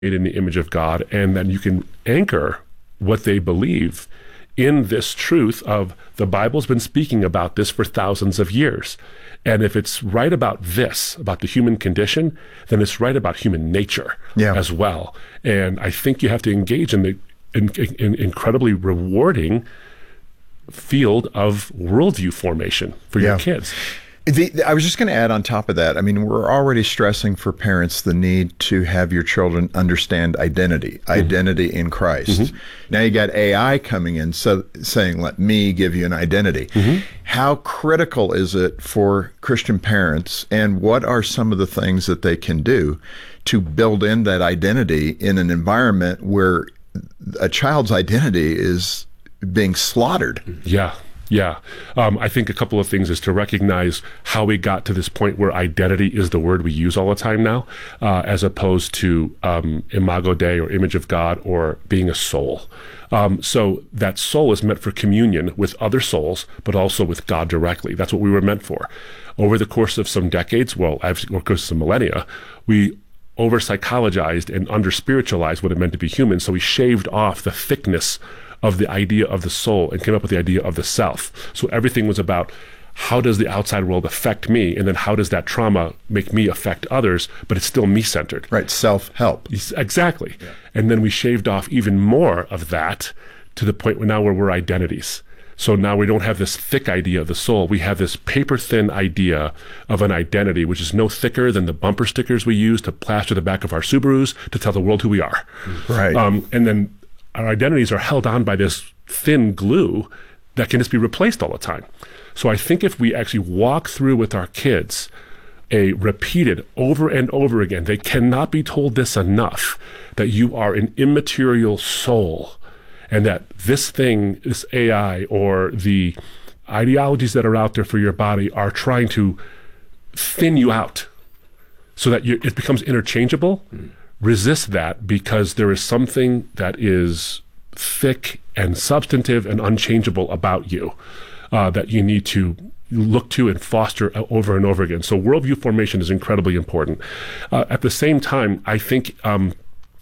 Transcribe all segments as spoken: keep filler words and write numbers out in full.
in the image of God, and then you can anchor what they believe in this truth of the Bible's been speaking about this for thousands of years. And if it's right about this, about the human condition, then it's right about human nature yeah. as well. And I think you have to engage in the in, in incredibly rewarding field of worldview formation for yeah. your kids. The, I was just going to add on top of that, I mean, we're already stressing for parents the need to have your children understand identity, mm-hmm. identity in Christ. Mm-hmm. Now you got A I coming in so, saying, let me give you an identity. Mm-hmm. How critical is it for Christian parents, and what are some of the things that they can do to build in that identity in an environment where a child's identity is being slaughtered? Yeah. Yeah. Um, I think a couple of things is to recognize how we got to this point where identity is the word we use all the time now, uh, as opposed to um, imago Dei or image of God or being a soul. Um, so that soul is meant for communion with other souls, but also with God directly. That's what we were meant for. Over the course of some decades, well, over the course of some millennia, we over-psychologized and under-spiritualized what it meant to be human. So we shaved off the thickness of the idea of the soul and came up with the idea of the self. So everything was about how does the outside world affect me, and then how does that trauma make me affect others, but it's still me-centered. Right, self-help. Exactly. Yeah. And then we shaved off even more of that to the point where now where we're identities. So now we don't have this thick idea of the soul. We have this paper-thin idea of an identity, which is no thicker than the bumper stickers we use to plaster the back of our Subarus to tell the world who we are. Right. Um, and then our identities are held on by this thin glue that can just be replaced all the time. So I think if we actually walk through with our kids a repeated over and over again, they cannot be told this enough, that you are an immaterial soul, and that this thing, this A I or the ideologies that are out there for your body are trying to thin you out so that you, it becomes interchangeable. Mm. Resist that, because there is something that is thick and substantive and unchangeable about you uh, that you need to look to and foster over and over again. So worldview formation is incredibly important. Uh, at the same time, I think um,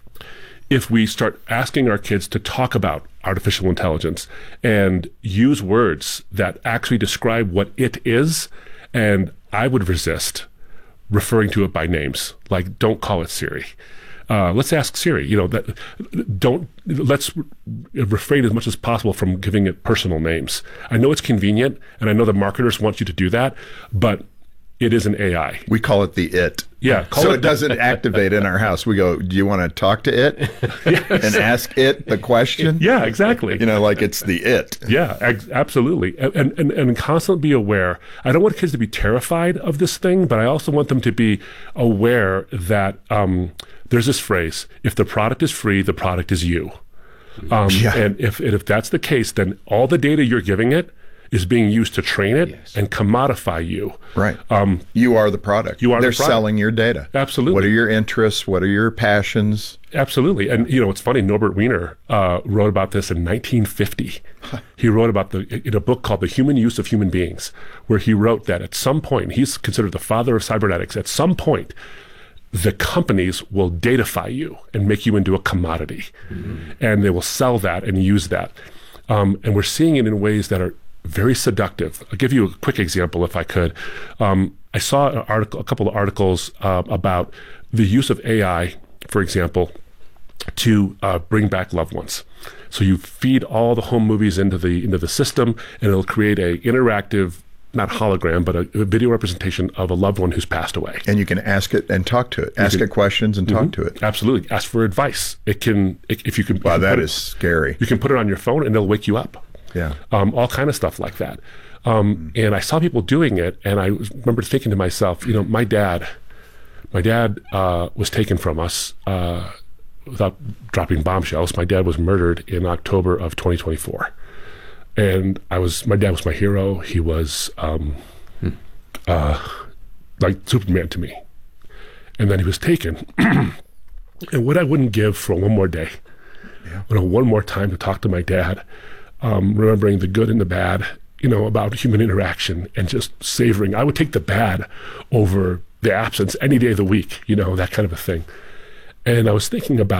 if we start asking our kids to talk about artificial intelligence and use words that actually describe what it is, and I would resist referring to it by names, like don't call it Siri. Uh, let's ask Siri, you know, that don't, let's refrain as much as possible from giving it personal names. I know it's convenient, and I know the marketers want you to do that, but it is an A I. We call it the it. Yeah. Call so it, it doesn't activate in our house. We go, do you want to talk to it? Yes. And ask it the question? Yeah, exactly. You know, like it's the it. Yeah, ex- absolutely. And, and, and constantly be aware. I don't want kids to be terrified of this thing, but I also want them to be aware that um, there's this phrase, if the product is free, the product is you. Um, yeah. And if, if that's the case, then all the data you're giving it is being used to train it yes. and commodify you. Right. Um, you are the product. You are They're the product. selling your data. Absolutely. What are your interests? What are your passions? Absolutely. And, you know, it's funny, Norbert Wiener uh, wrote about this in nineteen fifty. He wrote about the in a book called The Human Use of Human Beings, where he wrote that at some point, he's considered the father of cybernetics, at some point, the companies will datafy you and make you into a commodity. Mm-hmm. And they will sell that and use that. Um, and we're seeing it in ways that are very seductive. I'll give you a quick example if I could. Um, I saw an article, a couple of articles uh, about the use of A I, for example, to uh, bring back loved ones. So you feed all the home movies into the into the system, and it'll create a interactive, not hologram, but a, a video representation of a loved one who's passed away. And you can ask it and talk to it. Ask can, it questions and mm-hmm, talk to it. Absolutely. Ask for advice. It can, it, if you can. Wow, you that it, is scary. You can put it on your phone, and it'll wake you up. Yeah. Um, all kind of stuff like that. Um, mm. And I saw people doing it, and I remember thinking to myself, you know, my dad, my dad uh, was taken from us uh, without dropping bombshells. My dad was murdered in October of twenty twenty-four. And I was, my dad was my hero. He was um, mm. uh, like Superman to me. And then he was taken. And what I wouldn't give for one more day, yeah. you know, one more time to talk to my dad, Um, remembering the good and the bad, you know, about human interaction and just savoring. I would take the bad over the absence any day of the week, you know, that kind of a thing. And I was thinking about